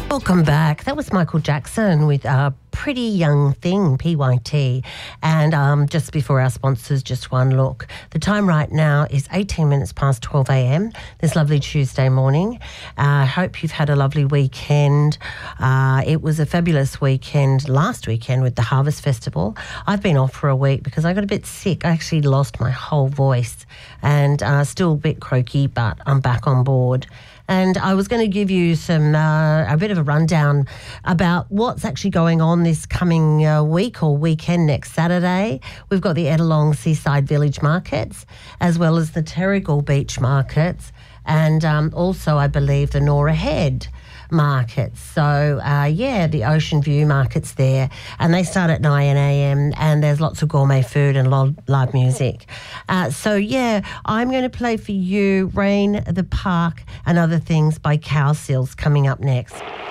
Welcome back. That was Michael Jackson with Pretty Young Thing, PYT. And just before our sponsors, just one look. The time right now is 18 minutes past 12 a.m. this lovely Tuesday morning. I hope you've had a lovely weekend. It was a fabulous weekend last weekend with the Harvest Festival. I've been off for a week because I got a bit sick. I actually lost my whole voice and still a bit croaky, but I'm back on board. And I was going to give you a bit of a rundown about what's actually going on this coming week or weekend next Saturday. We've got the Ettalong Seaside Village Markets as well as the Terrigal Beach Markets and also, I believe, the Nora Head Markets. So, the Ocean View Markets there. And they start at 9 a.m. and there's lots of gourmet food and live music. I'm going to play for you Rain, the Park and Other Things by Cow Seals coming up next.